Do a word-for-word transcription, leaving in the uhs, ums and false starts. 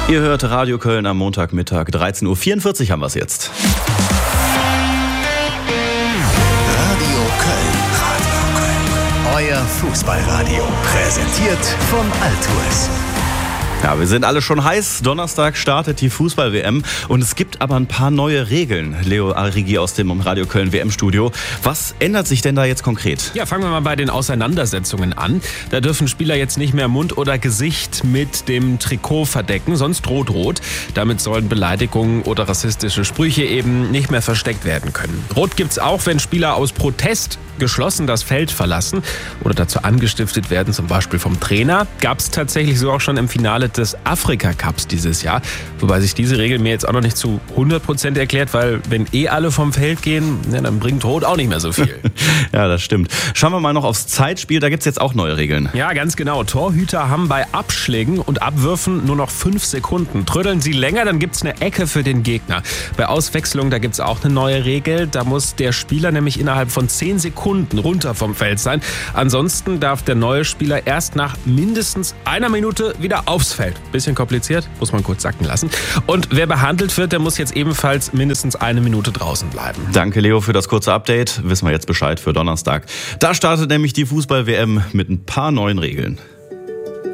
Ihr hört Radio Köln am Montagmittag, dreizehn Uhr vierundvierzig haben wir es jetzt. Radio Köln. Radio Köln. Euer Fußballradio. Präsentiert von Altours. Ja, wir sind alle schon heiß. Donnerstag startet die Fußball-W M und es gibt aber ein paar neue Regeln. Leo Arrigi aus dem Radio Köln W M-Studio. Was ändert sich denn da jetzt konkret? Ja, fangen wir mal bei den Auseinandersetzungen an. Da dürfen Spieler jetzt nicht mehr Mund oder Gesicht mit dem Trikot verdecken, sonst droht rot. Damit sollen Beleidigungen oder rassistische Sprüche eben nicht mehr versteckt werden können. Rot gibt's auch, wenn Spieler aus Protest geschlossen das Feld verlassen oder dazu angestiftet werden, zum Beispiel vom Trainer. Gab's tatsächlich so auch schon im Finale des Afrika-Cups dieses Jahr. Wobei sich diese Regel mir jetzt auch noch nicht zu hundert Prozent erklärt, weil wenn eh alle vom Feld gehen, ja, dann bringt Rot auch nicht mehr so viel. Ja, das stimmt. Schauen wir mal noch aufs Zeitspiel, da gibt's jetzt auch neue Regeln. Ja, ganz genau. Torhüter haben bei Abschlägen und Abwürfen nur noch fünf Sekunden. Trödeln sie länger, dann gibt's eine Ecke für den Gegner. Bei Auswechslung, da gibt's auch eine neue Regel. Da muss der Spieler nämlich innerhalb von zehn Sekunden runter vom Feld sein. Ansonsten darf der neue Spieler erst nach mindestens einer Minute wieder aufs Feld. Bisschen kompliziert, muss man kurz sacken lassen. Und wer behandelt wird, der muss jetzt ebenfalls mindestens eine Minute draußen bleiben. Danke, Leo, für das kurze Update. Wissen wir jetzt Bescheid für Donnerstag. Da startet nämlich die Fußball-W M mit ein paar neuen Regeln.